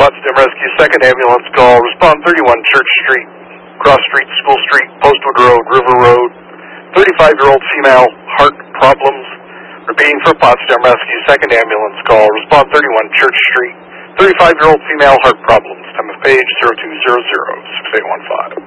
Potsdam Rescue, second ambulance call. Respond 31 Church Street, Cross Street, School Street, Postwood Road, River Road. 35-year-old female, heart problems. Repeating for Potsdam Rescue, second ambulance call. Respond 31 Church Street. 35-year-old female, heart problems. Time of page 0200-6815.